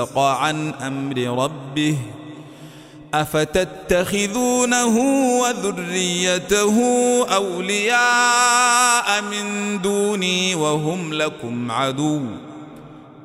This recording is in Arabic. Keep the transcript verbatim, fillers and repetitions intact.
عن أمر ربه أفتتخذونه وذريته أولياء من دوني وهم لكم عدو